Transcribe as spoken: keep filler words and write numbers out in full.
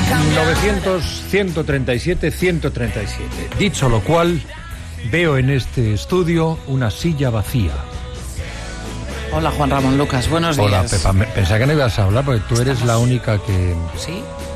novecientos, ciento treinta y siete, ciento treinta y siete. Dicho lo cual, veo en este estudio una silla vacía. Hola, Juan Ramón Lucas, buenos días. Hola, Pepa. Pensaba que no ibas a hablar porque tú eres Estamos... la única que... ¿Sí?